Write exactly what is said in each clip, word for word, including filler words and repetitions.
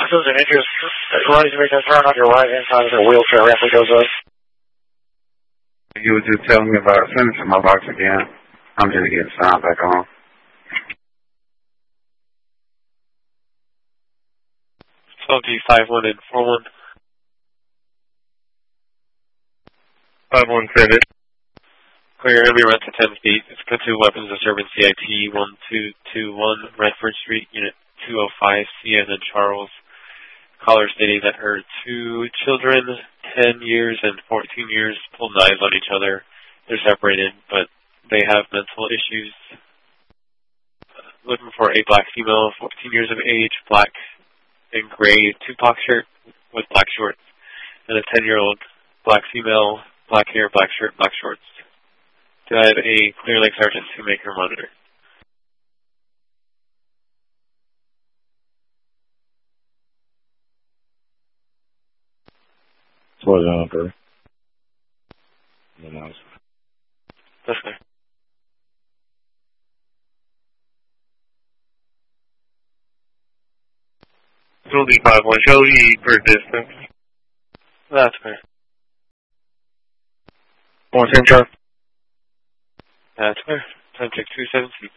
If there's an interest, rise to make a turn on your right hand side as a wheelchair rapidly goes up. You were just telling me about sending to my box again. I'm just getting sound back on. twelve D five one and four one. five one seven. Clear every run to ten feet. It's got two weapons disturbance C I P one two two one, Redford Street, Unit two oh five, C N and Charles. Caller stating that her two children, ten years and fourteen years, pulled knives on each other. They're separated, but they have mental issues. Looking for a black female, fourteen years of age, black and gray Tupac shirt with black shorts. And a ten-year-old black female, black hair, black shirt, black shorts. Do I have a Clear Lake sergeant to make her monitor? For the number. That's clear. twelve D five one. Show E per distance. That's clear. One same chart. That's clear. Time check two seventeen.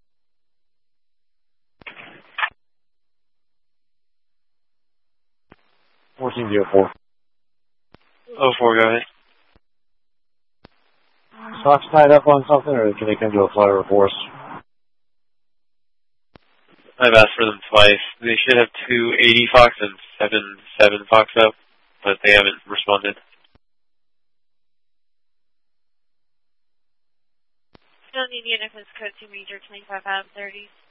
fourteen zero four. Oh four, go ahead. Socks tied up on something, or can they come to a flyer force? I've asked for them twice. They should have two eighty Fox and seven seven Fox up, but they haven't responded. Still need unit code two major twenty-five five thirty.